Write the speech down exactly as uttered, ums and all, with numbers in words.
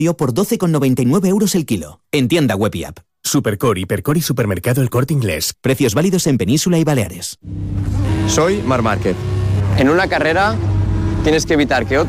o por doce con noventa y nueve euros el kilo. En tienda web y app. Supercore, Hipercore y Supermercado El Corte Inglés. Precios válidos en Península y Baleares. Soy Marc Márquez. En una carrera tienes que evitar que otro